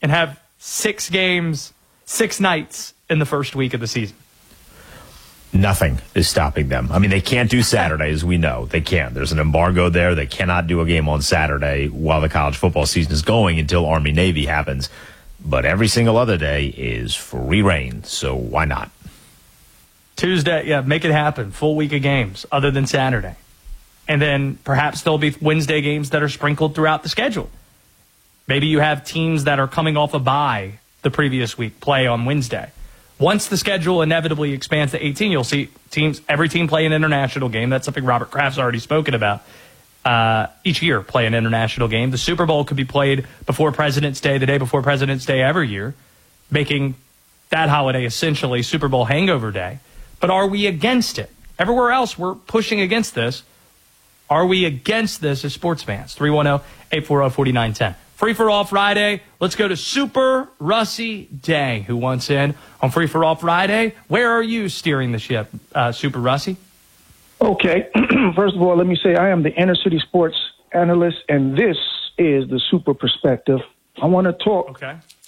and have 6 games, 6 nights in the first week of the season? Nothing is stopping them. I mean, they can't do Saturday, as we know. They can't. There's an embargo there. They cannot do a game on Saturday while the college football season is going until Army-Navy happens. But every single other day is free reign, so why not? Tuesday, yeah, make it happen. Full week of games other than Saturday. And then perhaps there'll be Wednesday games that are sprinkled throughout the schedule. Maybe you have teams that are coming off a bye the previous week play on Wednesday. Once the schedule inevitably expands to 18, you'll see every team play an international game. That's something Robert Kraft's already spoken about. Each year, play an international game. The Super Bowl could be played before President's Day, the day before President's Day every year, making that holiday essentially Super Bowl hangover day. But are we against it? Everywhere else, we're pushing against this. Are we against this as sports fans? 310-840-4910. Free for All Friday. Let's go to Super Russie Day, who wants in on Free for All Friday. Where are you steering the ship, Super Russie? Okay. First of all, let me say I am the inner city sports analyst, and this is the Super Perspective. I want to talk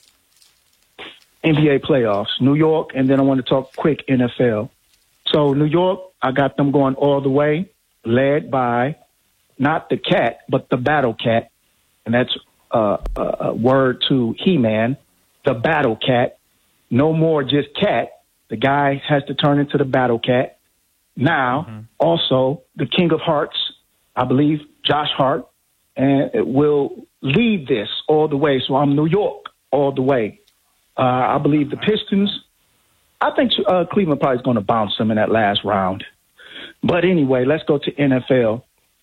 NBA playoffs, New York, and then I want to talk quick NFL. So New York, I got them going all the way, led by not the cat, but the Battle Cat, and that's a word to He-Man, the Battle Cat. No more just cat. The guy has to turn into the Battle Cat. Now, also, the King of Hearts, I believe, Josh Hart, and it will lead this all the way. So I'm New York all the way. I believe the Pistons, I think Cleveland probably is going to bounce them in that last round. But anyway, let's go to NFL.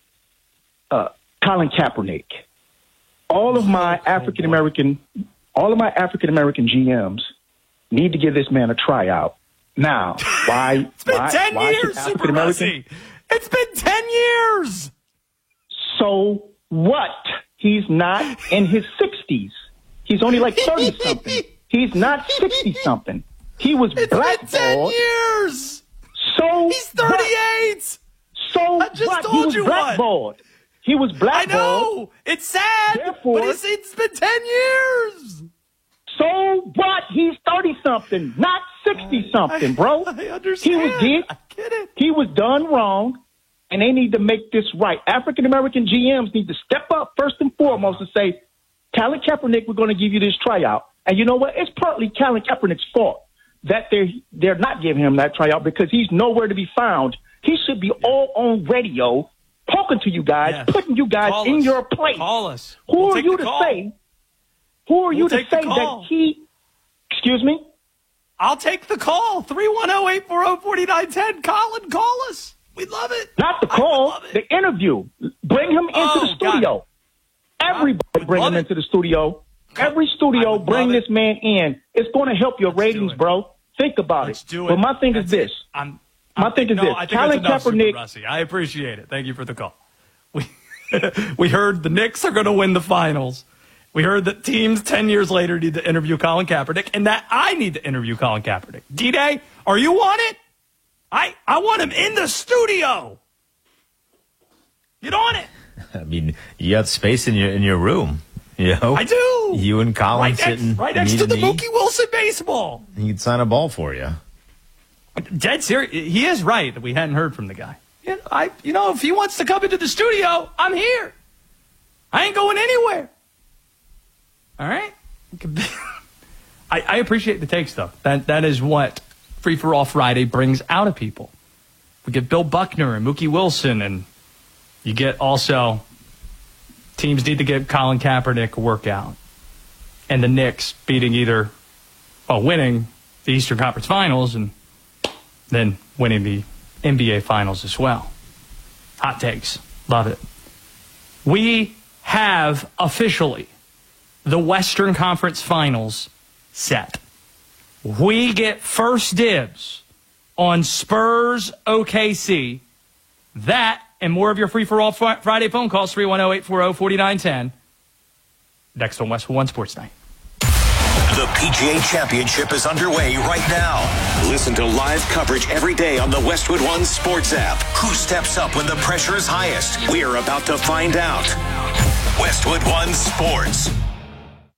Colin Kaepernick. All of my African American GMs need to give this man a tryout. Now, why? It's been 10 years, Super Russie. It's been 10 years. So what? He's not in his 60s. He's only like 30-something. He's not 60-something. He was blackballed. It's been 10 years. So he's 38. So I just what? told He was you blackballed. what. He was blackballed. I know. It's sad, Therefore, but it's been 10 years. So what? He's 30-something, not 60-something, bro. I understand. I get it. He was done wrong, and they need to make this right. African-American GMs need to step up first and foremost and say, Colin Kaepernick, we're going to give you this tryout. And you know what? It's partly Colin Kaepernick's fault that they're not giving him that tryout because he's nowhere to be found. He should be all on radio talking to you guys, putting you guys in your place. Call us. Who are you to say that he... Excuse me? I'll take the call. 310-840-4910. Colin, call us. We'd love it. Not the call, the interview. Bring him into the studio. Everybody bring him into the studio. Every studio, bring this man in. It's going to help your ratings, bro. Think about it. But my thing is this. My thing is this. Colin Kaepernick. I appreciate it. Thank you for the call. We heard the Knicks are going to win the finals. We heard that teams 10 years later need to interview Colin Kaepernick, and that I need to interview Colin Kaepernick. D-Day, are you on it? I want him in the studio. Get on it. I mean, you got space in your room. You know? I do. You and Colin sitting right next to the Mookie Wilson baseball. He'd sign a ball for you. Dead serious. He is right that we hadn't heard from the guy. If he wants to come into the studio, I'm here. I ain't going anywhere. All right? I appreciate the takes, though. That is what Free for All Friday brings out of people. We get Bill Buckner and Mookie Wilson, and you get also teams need to give Colin Kaepernick a workout. And the Knicks winning the Eastern Conference Finals and then winning the NBA Finals as well. Hot takes. Love it. We have officially the Western Conference Finals set. We get first dibs on Spurs OKC. That and more of your free-for-all Friday phone calls, 310-840-4910. Next on Westwood One Sports Night. The PGA Championship is underway right now. Listen to live coverage every day on the Westwood One Sports app. Who steps up when the pressure is highest? We're about to find out. Westwood One Sports.